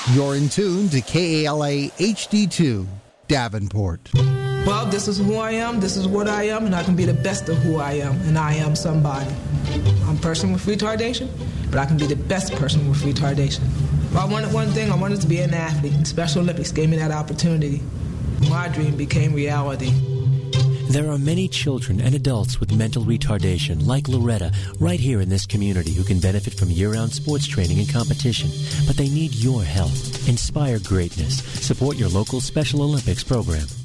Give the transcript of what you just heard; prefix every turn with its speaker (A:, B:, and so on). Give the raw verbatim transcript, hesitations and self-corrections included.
A: You're in tune to K A L A H D two, Davenport.
B: Well, this is who I am, this is what I am, and I can be the best of who I am, and I am somebody. I'm a person with retardation, but I can be the best person with retardation. Well, I wanted one thing, I wanted to be an athlete, and Special Olympics gave me that opportunity. My dream became reality.
C: There are many children and adults with mental retardation, like Loretta, right here in this community who can benefit from year-round sports training and competition. But they need your help. Inspire greatness. Support your local Special Olympics program.